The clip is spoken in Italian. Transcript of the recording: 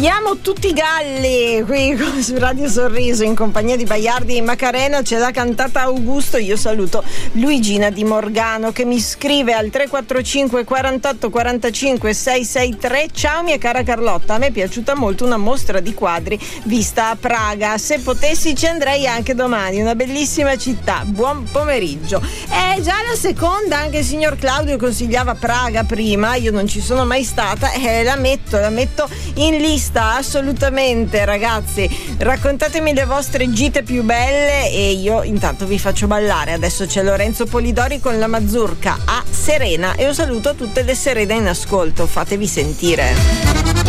Siamo tutti galli qui su Radio Sorriso in compagnia di Baiardi e Macarena. Ce l'ha cantata Augusto. Io saluto Luigina Di Morgano che mi scrive al 345 48 45 663: ciao mia cara Carlotta, a me è piaciuta molto una mostra di quadri vista a Praga, se potessi ci andrei anche domani, una bellissima città, buon pomeriggio. È già la seconda, anche il signor Claudio consigliava Praga prima, io non ci sono mai stata, la metto in lista assolutamente. Ragazzi, raccontatemi le vostre gite più belle e io intanto vi faccio ballare. Adesso c'è Lorenzo Polidori con la mazurka a Serena e un saluto a tutte le Serena in ascolto, fatevi sentire.